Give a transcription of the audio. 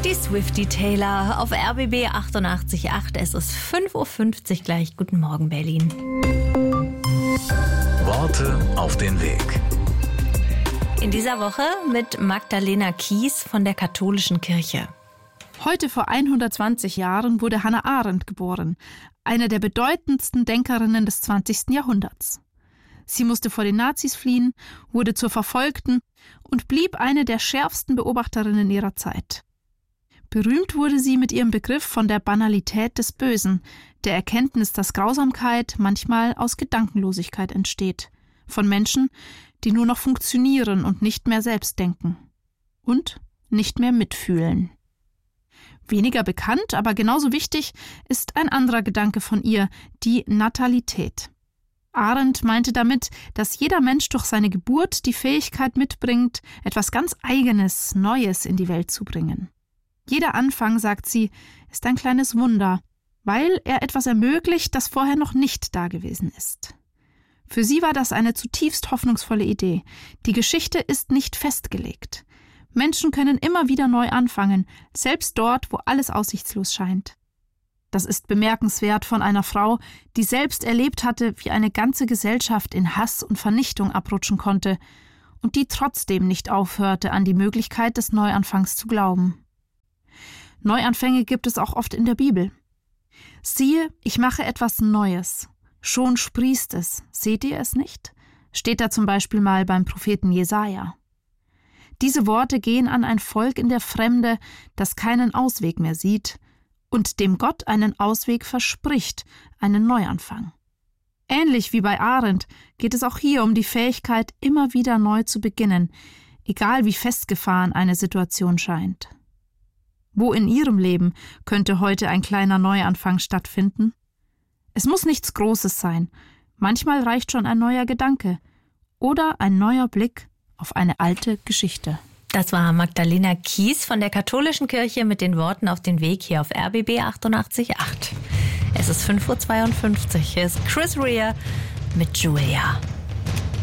Die Swiftie Taylor auf RBB 88.8. Es ist 5.50 Uhr gleich. Guten Morgen, Berlin. Worte auf den Weg. In dieser Woche mit Magdalena Kies von der Katholischen Kirche. Heute vor 120 Jahren wurde Hannah Arendt geboren, eine der bedeutendsten Denkerinnen des 20. Jahrhunderts. Sie musste vor den Nazis fliehen, wurde zur Verfolgten und blieb eine der schärfsten Beobachterinnen ihrer Zeit. Berühmt wurde sie mit ihrem Begriff von der Banalität des Bösen, der Erkenntnis, dass Grausamkeit manchmal aus Gedankenlosigkeit entsteht, von Menschen, die nur noch funktionieren und nicht mehr selbst denken und nicht mehr mitfühlen. Weniger bekannt, aber genauso wichtig ist ein anderer Gedanke von ihr, die Natalität. Arendt meinte damit, dass jeder Mensch durch seine Geburt die Fähigkeit mitbringt, etwas ganz Eigenes, Neues in die Welt zu bringen. Jeder Anfang, sagt sie, ist ein kleines Wunder, weil er etwas ermöglicht, das vorher noch nicht da gewesen ist. Für sie war das eine zutiefst hoffnungsvolle Idee. Die Geschichte ist nicht festgelegt. Menschen können immer wieder neu anfangen, selbst dort, wo alles aussichtslos scheint. Das ist bemerkenswert von einer Frau, die selbst erlebt hatte, wie eine ganze Gesellschaft in Hass und Vernichtung abrutschen konnte und die trotzdem nicht aufhörte, an die Möglichkeit des Neuanfangs zu glauben. Neuanfänge gibt es auch oft in der Bibel. Siehe, ich mache etwas Neues. Schon sprießt es. Seht ihr es nicht? Steht da zum Beispiel mal beim Propheten Jesaja. Diese Worte gehen an ein Volk in der Fremde, das keinen Ausweg mehr sieht und dem Gott einen Ausweg verspricht, einen Neuanfang. Ähnlich wie bei Arendt geht es auch hier um die Fähigkeit, immer wieder neu zu beginnen, egal wie festgefahren eine Situation scheint. Wo in Ihrem Leben könnte heute ein kleiner Neuanfang stattfinden? Es muss nichts Großes sein. Manchmal reicht schon ein neuer Gedanke oder ein neuer Blick auf eine alte Geschichte. Das war Magdalena Kies von der Katholischen Kirche mit den Worten auf den Weg hier auf RBB 88.8. Es ist 5.52 Uhr. Hier ist Chris Rea mit Julia.